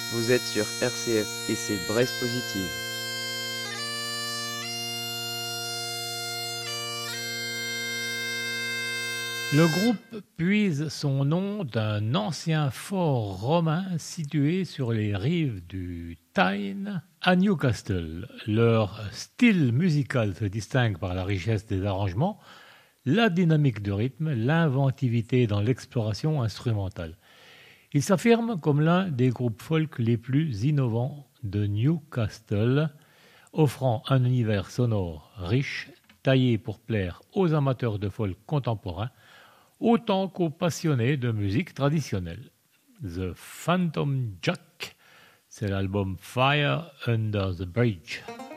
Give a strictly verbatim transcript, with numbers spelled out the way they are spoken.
Vous êtes sur R C F et c'est Brest Positive. Le groupe puise son nom d'un ancien fort romain situé sur les rives du Tyne à Newcastle. Leur style musical se distingue par la richesse des arrangements, la dynamique de rythme, l'inventivité dans l'exploration instrumentale. Il s'affirme comme l'un des groupes folk les plus innovants de Newcastle, offrant un univers sonore riche, taillé pour plaire aux amateurs de folk contemporain, autant qu'aux passionnés de musique traditionnelle. The Phantom Jack, c'est l'album Fire Under the Bridge.